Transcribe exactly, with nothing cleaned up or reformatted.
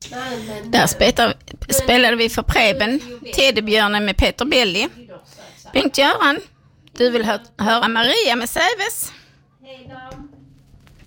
Där spelar, spelade vi för Preben, Teddybjörnen med Peter Belli. Bengt-Göran, du vill hö- höra Maria med Säves?